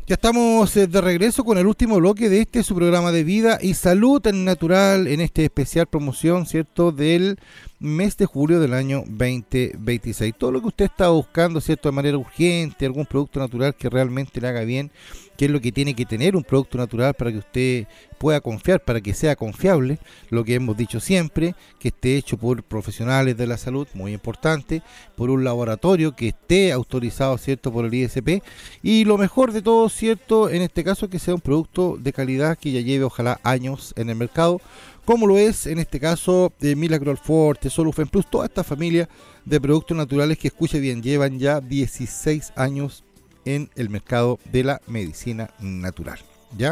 Ya estamos de regreso con el último bloque de su programa de vida y salud natural en este especial promoción, ¿cierto? Del mes de julio del año 2026. Todo lo que usted está buscando, ¿cierto? De manera urgente, algún producto natural que realmente le haga bien, qué es lo que tiene que tener un producto natural para que usted pueda confiar, para que sea confiable, lo que hemos dicho siempre, que esté hecho por profesionales de la salud, muy importante, por un laboratorio que esté autorizado, ¿cierto? Por el ISP, y lo mejor de todo, ¿cierto? En este caso, que sea un producto de calidad que ya lleve ojalá años en el mercado, como lo es en este caso Milagro Forte, Solufen Plus, toda esta familia de productos naturales que, escuche bien, llevan ya 16 años en el mercado de la medicina natural, ¿ya?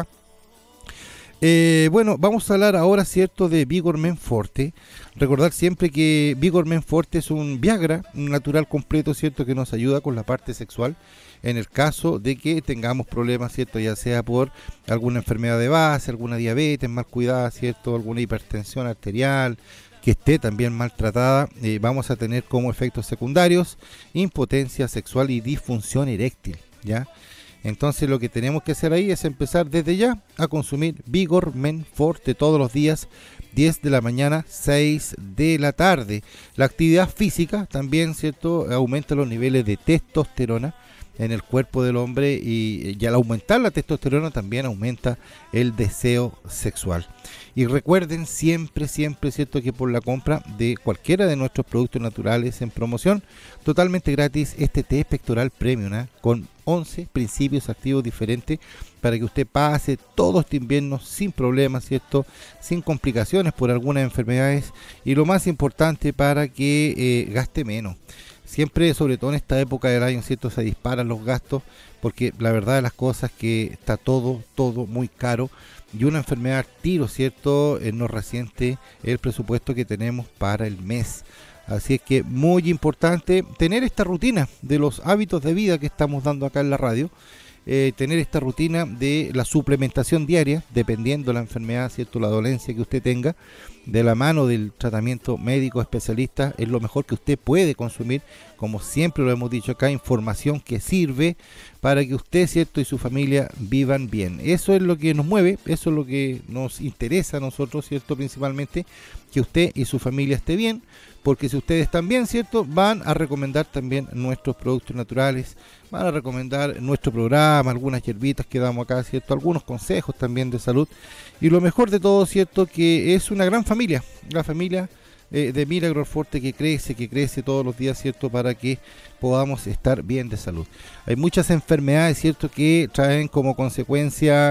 Bueno, vamos a hablar ahora, ¿cierto?, de Vigor Men Forte. Recordar siempre que Vigor Men Forte es un Viagra natural completo, ¿cierto?, que nos ayuda con la parte sexual en el caso de que tengamos problemas, ¿cierto?, ya sea por alguna enfermedad de base, alguna diabetes mal cuidada, ¿cierto?, alguna hipertensión arterial que esté también maltratada, vamos a tener como efectos secundarios impotencia sexual y disfunción eréctil, ¿ya? Entonces lo que tenemos que hacer ahí es empezar desde ya a consumir Vigor Men Forte todos los días, 10 de la mañana, 6 de la tarde. La actividad física también, ¿cierto?, aumenta los niveles de testosterona en el cuerpo del hombre y al aumentar la testosterona también aumenta el deseo sexual. Y recuerden siempre, ¿cierto?, que por la compra de cualquiera de nuestros productos naturales en promoción, totalmente gratis, este té pectoral premium, con 11 principios activos diferentes para que usted pase todo este invierno sin problemas, ¿cierto?, sin complicaciones por algunas enfermedades y lo más importante, para que gaste menos. Siempre, sobre todo en esta época del año, ¿cierto?, se disparan los gastos porque la verdad de las cosas es que está todo muy caro y una enfermedad al tiro, ¿cierto?, nos resiente el presupuesto que tenemos para el mes. Así es que muy importante tener esta rutina de los hábitos de vida que estamos dando acá en la radio, tener esta rutina de la suplementación diaria, dependiendo de la enfermedad, ¿cierto?, la dolencia que usted tenga, de la mano del tratamiento médico especialista, es lo mejor que usted puede consumir. Como siempre lo hemos dicho acá, información que sirve para que usted, ¿cierto?, y su familia vivan bien. Eso es lo que nos mueve, eso es lo que nos interesa a nosotros, ¿cierto?, principalmente, que usted y su familia esté bien, porque si ustedes están bien, ¿cierto?, van a recomendar también nuestros productos naturales, van a recomendar nuestro programa, algunas hierbitas que damos acá, ¿cierto?, algunos consejos también de salud, y lo mejor de todo, ¿cierto?, que es una gran familia, la familia de Milagro Forte que crece todos los días, ¿cierto?, para que podamos estar bien de salud. Hay muchas enfermedades, ¿cierto?, que traen como consecuencia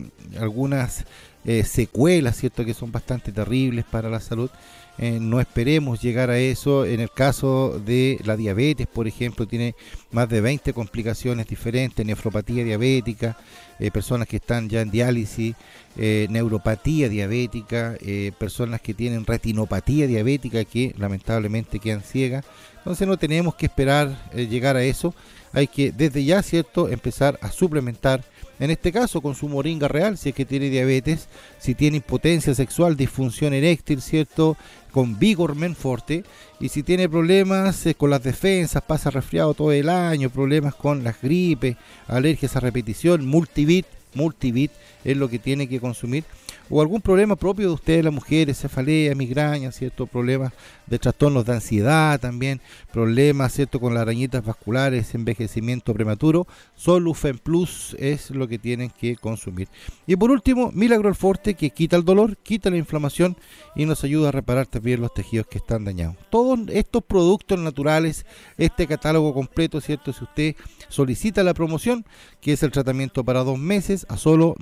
algunas secuelas, ¿cierto?, que son bastante terribles para la salud. No esperemos llegar a eso. En el caso de la diabetes, por ejemplo, tiene más de 20 complicaciones diferentes: nefropatía diabética, personas que están ya en diálisis, neuropatía diabética, personas que tienen retinopatía diabética que lamentablemente quedan ciegas. Entonces no tenemos que esperar llegar a eso. Hay que desde ya, ¿cierto?, empezar a suplementar, en este caso con su moringa real, si es que tiene diabetes, si tiene impotencia sexual, disfunción eréctil, ¿cierto?, con Vigor Men Forte, y si tiene problemas con las defensas, pasa resfriado todo el año, problemas con las gripes, alergias a repetición, Multivit es lo que tiene que consumir, o algún problema propio de ustedes, las mujeres, cefalea, migraña, ¿cierto?, problemas de trastornos de ansiedad también, problemas, ¿cierto?, con las arañitas vasculares, envejecimiento prematuro, Solufen Plus es lo que tienen que consumir. Y por último, Milagro Forte, que quita el dolor, quita la inflamación y nos ayuda a reparar también los tejidos que están dañados. Todos estos productos naturales, este catálogo completo, ¿cierto?, si usted solicita la promoción, que es el tratamiento para 2 meses, a solo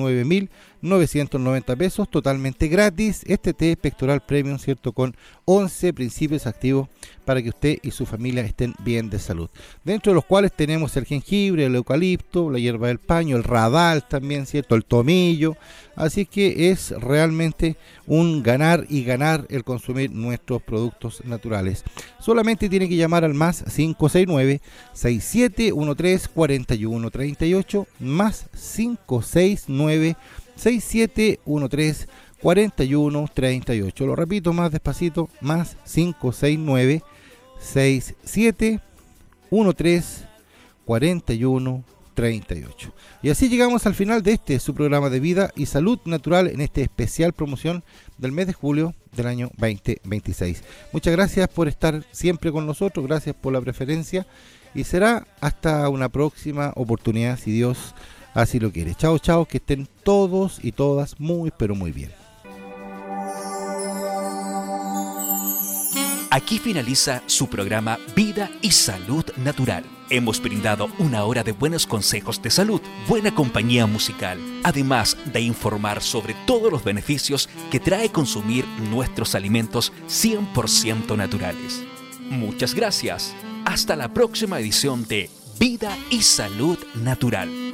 19.990 pesos, totalmente gratis, este té pectoral premium, ¿cierto?, con 11 principios activos para que usted y su familia estén bien de salud, dentro de los cuales tenemos el jengibre, el eucalipto, la hierba del paño, el radal también, ¿cierto?, el tomillo. Así que es realmente un ganar y ganar el consumir nuestros productos naturales. Solamente tiene que llamar al más 569-6713-4138, más 569-6713-4138. Lo repito más despacito, más 569-6713-4138. 38. Y así llegamos al final de su programa de vida y salud natural en este especial promoción del mes de julio del año 2026. Muchas gracias por estar siempre con nosotros, gracias por la preferencia y será hasta una próxima oportunidad si Dios así lo quiere. Chao, chao, que estén todos y todas muy pero muy bien. Aquí finaliza su programa Vida y Salud Natural. Hemos brindado una hora de buenos consejos de salud, buena compañía musical, además de informar sobre todos los beneficios que trae consumir nuestros alimentos 100% naturales. Muchas gracias. Hasta la próxima edición de Vida y Salud Natural.